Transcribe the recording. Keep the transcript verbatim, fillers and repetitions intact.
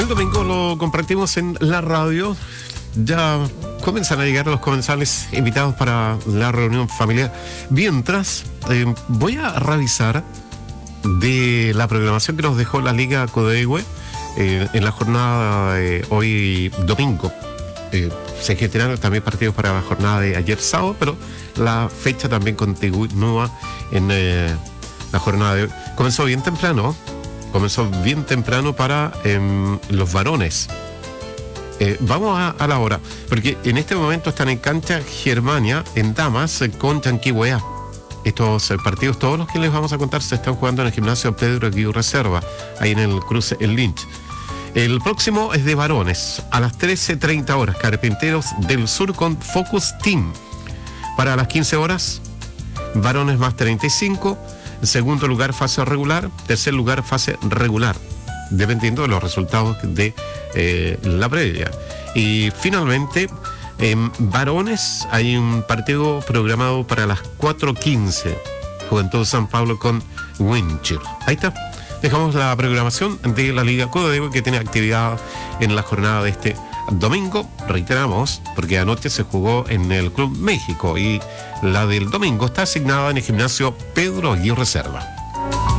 El domingo lo compartimos en la radio. Ya comienzan a llegar los comensales invitados para la reunión familiar. Mientras, eh, voy a revisar de la programación que nos dejó la Liga Codeihue eh, en la jornada de hoy domingo. Eh, se gestionaron también partidos para la jornada de ayer sábado, pero la fecha también continúa en eh, la jornada de hoy. Comenzó bien temprano, comenzó bien temprano para eh, los varones. Eh, vamos a, a la hora, porque en este momento están en cancha Germania, en damas, eh, con Yanquihuea. Estos eh, partidos, todos los que les vamos a contar, se están jugando en el gimnasio Pedro Aguirre Reserva, ahí en el cruce El Lynch. El próximo es de varones, a las trece treinta horas, Carpinteros del Sur con Focus Team. Para las quince horas, varones más treinta y cinco, segundo lugar fase regular, tercer lugar fase regular, dependiendo de los resultados de eh, la previa. Y finalmente, en varones hay un partido programado para las cuatro quince, Juventud San Pablo con Winchell. Ahí está. Dejamos la programación de la Liga Codeihue, que tiene actividad en la jornada de este domingo. Reiteramos, porque anoche se jugó en el Club México y la del domingo está asignada en el gimnasio Pedro Aguirre Reserva.